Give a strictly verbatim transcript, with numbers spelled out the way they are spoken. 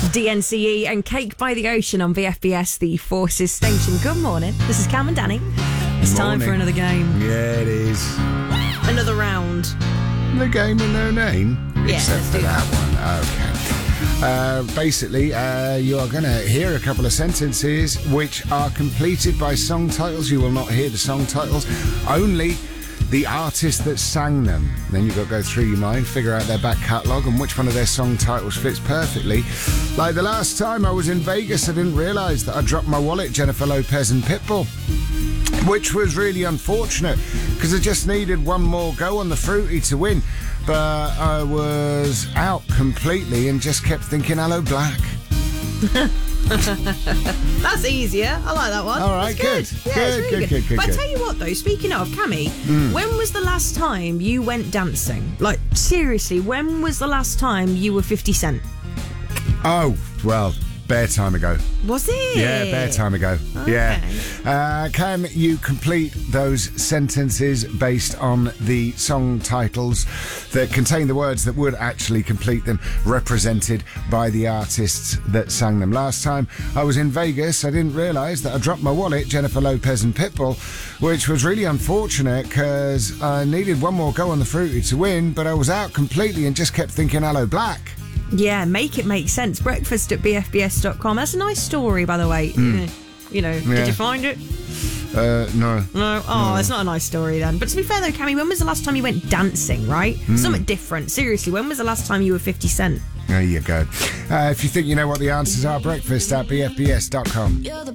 D N C E and Cake by the Ocean on V F B S, the Forces station. Good morning. This is Cam and Danny. It's time for another game. Yeah, it is. Another round. The game with no name? Yeah, Except let's for do that one. Okay. Uh, basically, uh, you are going to hear a couple of sentences which are completed by song titles. You will not hear the song titles, only the artist that sang them. Then you've got to go through your mind, figure out their back catalogue and which one of their song titles fits perfectly. Like the last time I was in Vegas, I didn't realise that I dropped my wallet, Jennifer Lopez and Pitbull, which was really unfortunate because I just needed one more go on the Fruity to win, but I was out completely and just kept thinking hello black. That's easier. I like that one. All right, That's good. good. Yeah, Good, it's really good, good. good, good, But good. I tell you what, though, speaking of, Cammy, Mm. when was the last time you went dancing? Like, seriously, when was the last time you were fifty Cent? Oh, well, bare time ago. Was it? Yeah, bare time ago. Okay. Yeah. Uh, can you complete those sentences based on the song titles that contain the words that would actually complete them, represented by the artists that sang them? Last time I was in Vegas, I didn't realise that I dropped my wallet, Jennifer Lopez and Pitbull, which was really unfortunate because I needed one more go on the Fruity to win, but I was out completely and just kept thinking hello black. Yeah, make it make sense. Breakfast at b f b s dot com. That's a nice story, by the way. Mm. You know, Yeah. did you find it? Uh, no. No? Oh, it's not a nice story then. But to be fair though, Cammy, when was the last time you went dancing, right? Mm. Something different. Seriously, when was the last time you were fifty Cent? There you go. Uh, if you think you know what the answers are, breakfast at b f b s dot com. You're the